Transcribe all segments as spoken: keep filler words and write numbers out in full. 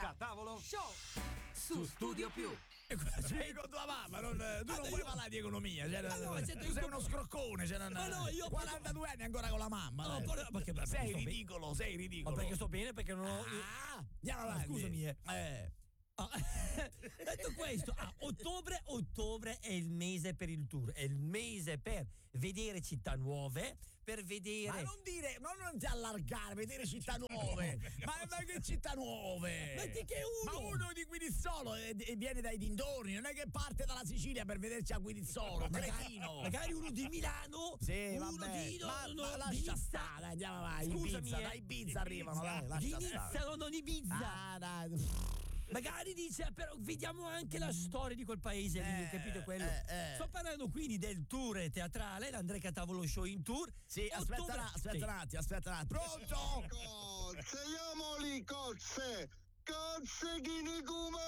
a tavolo show su Studio Più. Sei con tua mamma, non, tu non puoi parlare di economia, cioè, Ma no, tu sei uno scroccone, cioè, non, ma no, io quarantadue anni ancora con la mamma. No, dai. perché, perché sei sto ridicolo, bene. sei ridicolo. Ma perché sto bene, perché non ho. Ah, andiamo ah, avanti. scusami, eh. eh. Ah, detto questo, ah, ottobre, ottobre è il mese per il tour, è il mese per vedere città nuove, per vedere. Ma non dire, ma non ti allargare, vedere città nuove. ma, ma che città nuove? Metti che uno. Ma uno di Guidizzolo e, e viene dai dintorni, non è che parte dalla Sicilia per vederci a Guidizzolo, cretino. Magari uno di Milano, sì, uno vabbè. di no, ma, no, ma lascia Ibiza. stare, andiamo avanti. Scusami, Ibiza, eh. da Ibiza arrivano, dai, lascia Di Nizza, stare. no, non Ibiza. Ah, dai. Magari dice, però vediamo anche la storia di quel paese lì, eh, capito quello? Eh, eh. Sto parlando quindi del tour teatrale, l'Andrea Catavolo Show in tour. Sì, aspetta, Ottobre... aspetta sì. un attimo, aspetta un attimo. Pronto? Cozze, siamo lì, cozze! Cozze chi ne come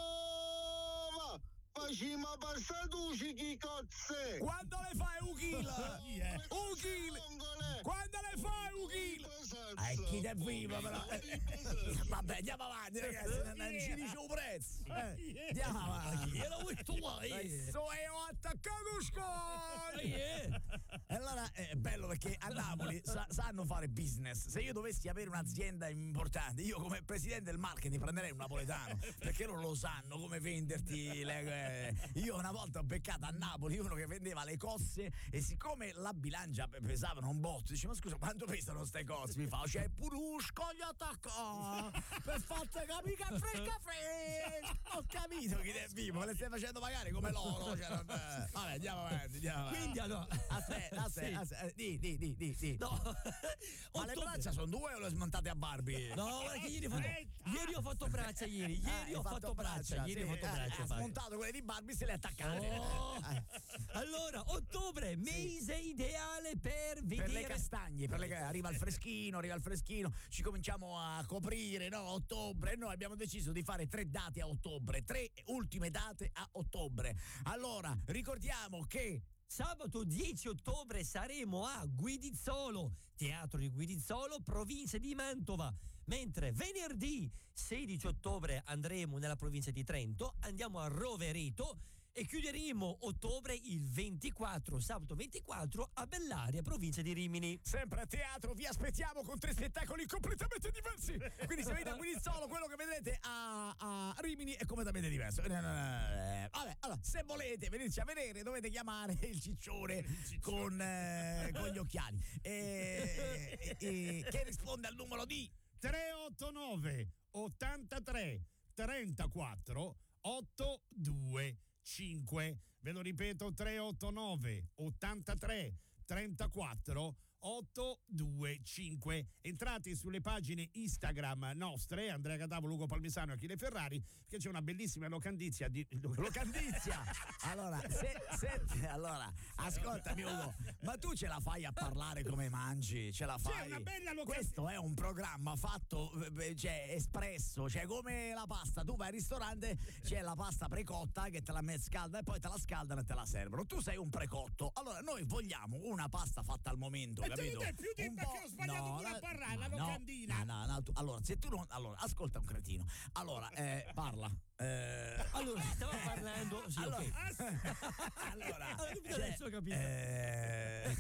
lava! Facciamo passatuci chi cozze! Quando le fai un kill? Un kill! Quando le fai un kill? Eh, chi è vivo però? Eh, vabbè, andiamo avanti ragazzi, non, non ci dice un prezzo. Eh, andiamo avanti. Io l'ho visto mai. Adesso ho attaccato scuola. E allora è bello perché a Napoli sa, sanno fare business. Se io dovessi avere un'azienda importante, io come presidente del marketing prenderei un napoletano, perché loro lo sanno come venderti le... Io una volta ho beccato a Napoli uno che vendeva le cosse e siccome la bilancia pesavano un botto, dice ma scusa quanto pesano ste cose? Mi fa c'è pure un scoglio attaccato per farti capire che è fresca fresca. Ho capito chi è vivo, me le stai facendo pagare come loro, cioè, non... vabbè andiamo avanti, andiamo avanti. Quindi allora aspetta aspetta, sì. aspetta di di di di, di. No. Ma Ottobre. le braccia sono due o le smontate a Barbie? No, guarda che ieri ho fatto, ieri ho fatto braccia ieri, ieri ah, ho fatto braccia, ieri sì, ho fatto eh, braccia. ha smontato quelle di Barbie, se le attaccate. Oh. Eh. Allora, ottobre, mese sì. ideale per vedere. Per le castagne, per le, arriva il freschino, arriva il freschino, ci cominciamo a coprire, no? Ottobre, noi abbiamo deciso di fare tre date a ottobre, tre ultime date a ottobre. Allora, ricordiamo che sabato dieci ottobre saremo a Guidizzolo, teatro di Guidizzolo, provincia di Mantova, mentre venerdì sedici ottobre andremo nella provincia di Trento, andiamo a Rovereto e chiuderemo ottobre il ventiquattro, sabato ventiquattro a Bellaria, provincia di Rimini. Sempre a teatro, vi aspettiamo con tre spettacoli completamente diversi. Quindi se venite a Guidizzolo, quello che vedrete a, a Rimini è completamente diverso. Vabbè, allora, se volete venirci a vedere dovete chiamare il ciccione, il ciccione. Con, eh, con gli occhiali e, e, e, che risponde al numero di tre otto nove ottantatré trentaquattro ottantadue cinque. Ve lo ripeto, tre otto nove ottantatré trentaquattro ottantadue cinque. Entrate sulle pagine Instagram nostre, Andrea Catavolo, Ugo Palmisano e Achille Ferrari, che c'è una bellissima locandizia di locandizia. Allora, se, se, allora, ascoltami Ugo, ma tu ce la fai a parlare come mangi? Ce la fai? C'è una bella locandizia. Questo è un programma fatto, cioè, espresso, cioè come la pasta. Tu vai al ristorante, c'è la pasta precotta che te la metti scalda e poi te la scaldano e te la servono. Tu sei un precotto. Allora, noi vogliamo una pasta fatta al momento. E capito? tu mi più di perché ho sbagliato no, pure a parlare, no, la locandina. No, no, no, tu, allora, se tu non. Allora, ascolta un cretino. Allora, eh, parla. Eh, allora, stavo parlando. Sì, allora, okay. allora cioè, adesso ho capito. Eh,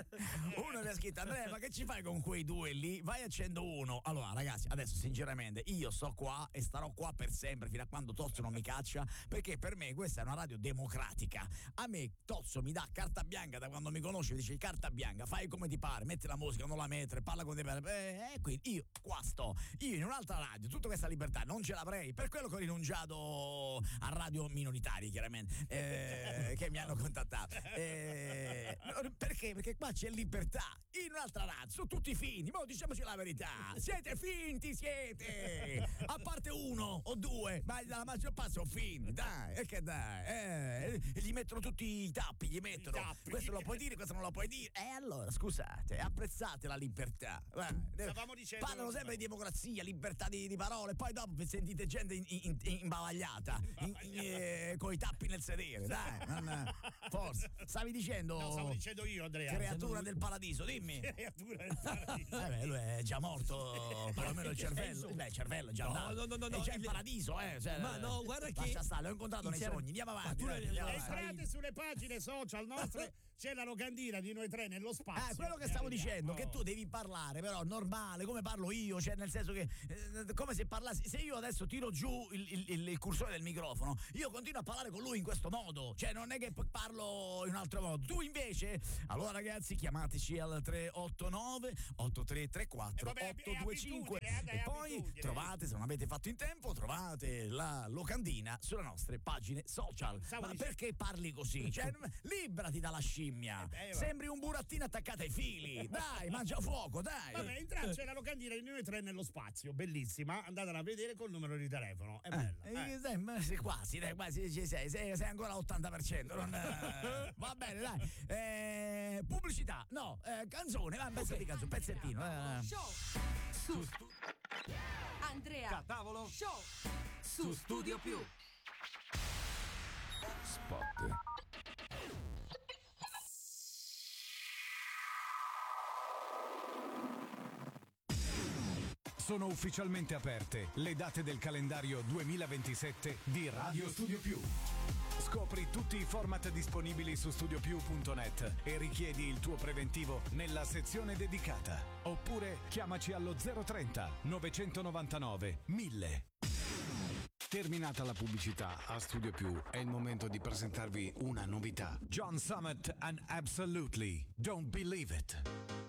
uno mi ha scritto: Andrea, ma che ci fai con quei due lì? Vai accendo uno. Allora, ragazzi, adesso sinceramente io sto qua e starò qua per sempre fino a quando Tozzo non mi caccia, perché per me questa è una radio democratica. A me Tozzo mi dà carta bianca da quando mi conosce, dice carta bianca, fai come ti pare, metti la musica, non la mettere, parla con te per. Eh, quindi io qua sto, io in un'altra radio, tutta questa libertà non ce l'avrei, per quello che ho rinunciato a radio minoritarie, chiaramente, eh, che mi hanno contattato. Eh, perché? Perché qua c'è libertà. In un'altra radio sono tutti finti, ma diciamoci la verità, siete finti, siete, a parte uno o due, ma la maggior parte sono finti, dai, e che dai, eh, gli mettono tutti i tappi, gli mettono, questo lo puoi dire, questo non lo puoi dire, e eh, allora scusa, apprezzate, apprezzate la libertà. Guarda, Stavamo dicendo parlano sempre di democrazia, libertà di, di parole, poi dopo sentite gente in, in, in, imbavagliata, in, in, eh, con i tappi nel sedere, dai, non, forse. Stavi dicendo... No, stavo dicendo io, Andrea. Creatura del paradiso, dimmi. Creatura del paradiso. Eh beh, lui è già morto, perlomeno il cervello. Beh, il cervello è già No, andato. no, no, no, no, È già il il- paradiso, eh. Cioè, Ma no, guarda che- Lascia stare, l'ho incontrato nei il cer- sogni. Andiamo avanti. Ma tu dai, le- andiamo le- avanti. Entrate sulle pagine social nostre, c'è la locandina di noi tre nello spazio. Eh, quello che Ne stavo arriviamo. dicendo, che tu devi parlare, però normale, come parlo io, cioè nel senso che eh, come se parlassi, se io adesso tiro giù il, il- il- il cursore del microfono, io continuo a parlare con lui in questo modo, cioè non è che poi parlo in un altro modo. Tu invece, allora ragazzi, chiamateci al tre otto nove otto tre tre quattro Eh, vabbè, otto due cinque abitudine, eh, e poi abitudine. trovate, se non avete fatto in tempo, trovate la locandina sulle nostre pagine social. Stavo Ma dicendo- perché parli così? Cioè, librati dalla scimmia. Eh, eh, Sembri un burattino attaccato ai fili. Dai, mangia fuoco, dai. Vabbè, entrate, c'è la locandina di noi tre nello spazio, bellissima, andatela a vedere col numero di telefono, è bella. Eh, eh. dai, ma sei quasi, dai, quasi ci sei, sei, sei ancora all'ottanta per cento. Non, eh, va bene, dai. Eh, pubblicità, no, eh, canzone, vai, un pezzo di canzone, pezzettino. Eh. Show su Andrea Catavolo. Show su Studio Più. Spot. Sono ufficialmente aperte le date del calendario duemilaventisette di Radio Studio Più. Scopri tutti i format disponibili su studiopiù punto net e richiedi il tuo preventivo nella sezione dedicata. Oppure chiamaci allo zero trenta novecentonovantanove mille. Terminata la pubblicità a Studio Più, è il momento di presentarvi una novità. John Summit and Absolutely Don't Believe It.